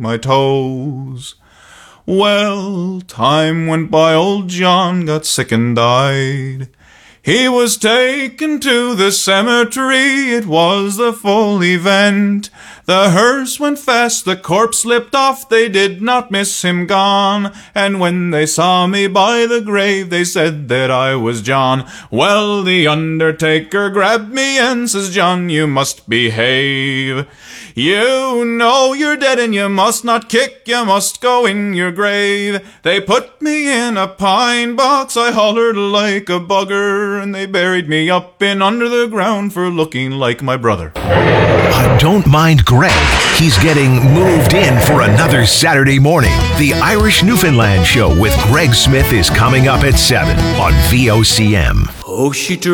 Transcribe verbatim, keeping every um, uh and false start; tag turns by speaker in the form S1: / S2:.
S1: my toes. Well, time went by, old John got sick and died. He was taken to the cemetery, it was the full event. The hearse went fast, the corpse slipped off, they did not miss him gone. And when they saw me by the grave, they said that I was John. Well, the undertaker grabbed me and says, John, you must behave. You know you're dead and you must not kick, you must go in your grave. They put me in a pine box, I hollered like a bugger, and they buried me up in under the ground for looking like my brother.
S2: Uh, don't mind Greg. He's getting moved in for another Saturday morning. The Irish Newfoundland Show with Greg Smith is coming up at seven on V O C M.
S3: Oh, she